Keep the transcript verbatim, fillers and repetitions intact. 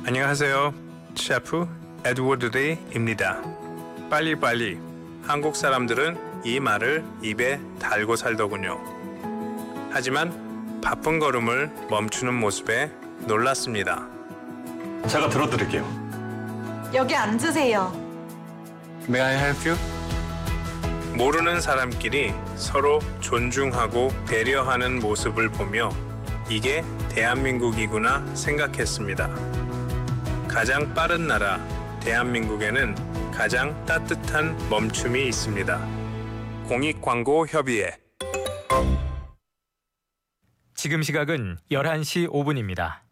안녕하세요. 셰프 에드워드 레이입니다. 빨리빨리. 한국 사람들은 이 말을 입에 달고 살더군요. 하지만 바쁜 걸음을 멈추는 모습에 놀랐습니다. 제가 들어드릴게요. 여기 앉으세요. May I help you? 모르는 사람끼리 서로 존중하고 배려하는 모습을 보며 이게 대한민국이구나 생각했습니다. 가장 빠른 나라 대한민국에는 가장 따뜻한 멈춤이 있습니다. 공익광고협의회. 지금 시각은 열한 시 오 분입니다.